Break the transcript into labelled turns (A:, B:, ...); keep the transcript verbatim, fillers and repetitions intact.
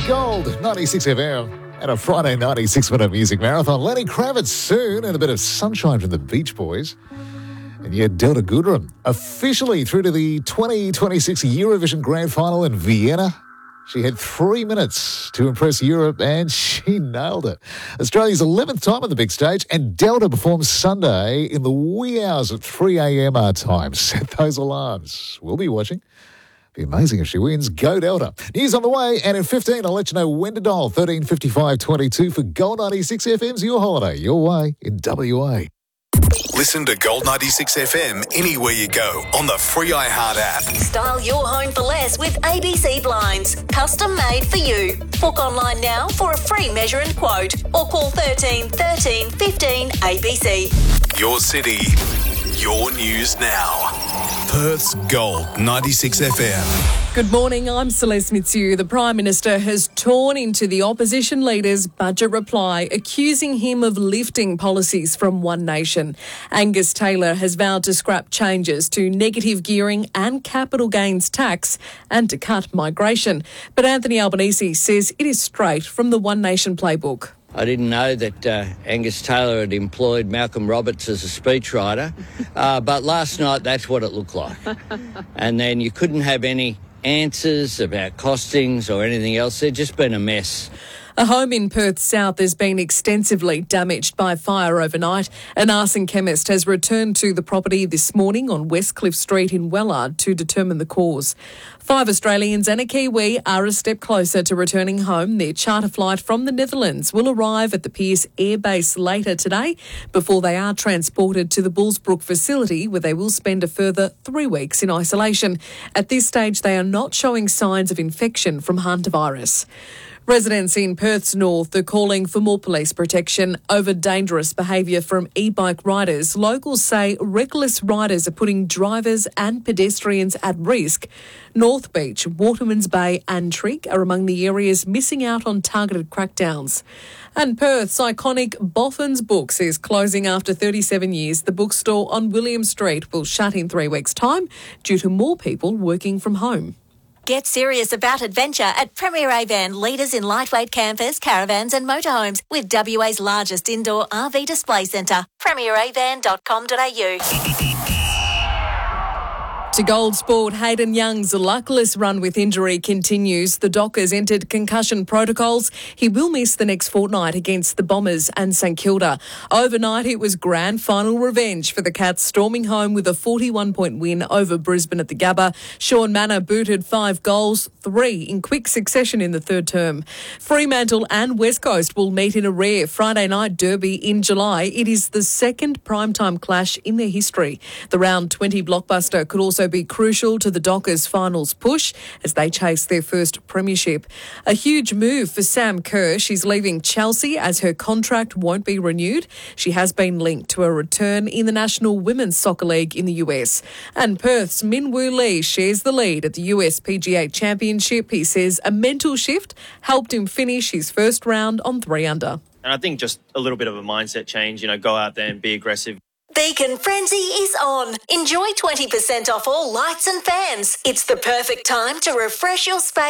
A: Gold, ninety-six F M, and a Friday ninety-six minute music marathon. Lenny Kravitz soon, and a bit of sunshine from the Beach Boys. And yet Delta Goodrem officially through to the twenty twenty-six Eurovision Grand Final in Vienna. She had three minutes to impress Europe, and she nailed it. Australia's eleventh time on the big stage, and Delta performs Sunday in the wee hours at three a.m. our time. Set those alarms. We'll be watching. Be amazing if she wins. Go Delta. News on the way, and in fifteen, I'll let you know when to dial thirteen fifty-five twenty-two for Gold ninety-six F M's Your Holiday, Your Way in W A.
B: Listen to Gold ninety-six F M anywhere you go on the free iHeart app.
C: Style your home for less with A B C Blinds. Custom made for you. Book online now for a free measure and quote or call thirteen thirteen fifteen A B C.
B: Your city, your news now. Perth's Gold ninety-six F M.
D: Good morning, I'm Celeste Mitsu. The Prime Minister has torn into the opposition leader's budget reply, accusing him of lifting policies from One Nation. Angus Taylor has vowed to scrap changes to negative gearing and capital gains tax and to cut migration. But Anthony Albanese says it is straight from the One Nation playbook.
E: I didn't know that uh, Angus Taylor had employed Malcolm Roberts as a speechwriter, uh, but last night that's what it looked like. And then you couldn't have any answers about costings or anything else. They'd just been a mess.
D: A home in Perth South has been extensively damaged by fire overnight. An arson chemist has returned to the property this morning on Westcliff Street in Wellard to determine the cause. Five Australians and a Kiwi are a step closer to returning home. Their charter flight from the Netherlands will arrive at the Pearce Air Base later today before they are transported to the Bullsbrook facility, where they will spend a further three weeks in isolation. At this stage, they are not showing signs of infection from hantavirus. Residents in Perth's north are calling for more police protection over dangerous behaviour from e-bike riders. Locals say reckless riders are putting drivers and pedestrians at risk. North Beach, Waterman's Bay and Trigg are among the areas missing out on targeted crackdowns. And Perth's iconic Boffin's Books is closing after thirty-seven years. The bookstore on William Street will shut in three weeks' time due to more people working from home.
C: Get serious about adventure at Premier Avan, leaders in lightweight campers, caravans and motorhomes with W A's largest indoor R V display centre. premier avan dot com dot a u.
D: To Gold Sport, Hayden Young's luckless run with injury continues. The Dockers entered concussion protocols. He will miss the next fortnight against the Bombers and St Kilda. Overnight, it was grand final revenge for the Cats, storming home with a forty-one point win over Brisbane at the Gabba. Sean Manor booted five goals, three in quick succession in the third term. Fremantle and West Coast will meet in a rare Friday night derby in July. It is the second primetime clash in their history. The round twenty blockbuster could also be crucial to the Dockers' finals push as they chase their first premiership. A huge move for Sam Kerr. She's leaving Chelsea as her contract won't be renewed. She has been linked to a return in the National Women's Soccer League in the U S. And Perth's Min Woo Lee shares the lead at the U S P G A Championship. He says a mental shift helped him finish his first round on three under.
F: And I think just a little bit of a mindset change, you know, go out there and be aggressive.
C: Beacon Frenzy is on. Enjoy twenty percent off all lights and fans. It's the perfect time to refresh your space.